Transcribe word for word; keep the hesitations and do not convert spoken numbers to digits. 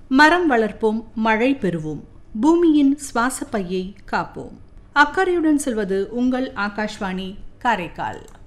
மரம் வளர்ப்போம், மழை பெறுவோம், பூமியின் சுவாசப்பையை காப்போம். அக்கறையுடன் செல்வது உங்கள் ஆகாஷ்வாணி காரைக்கால்.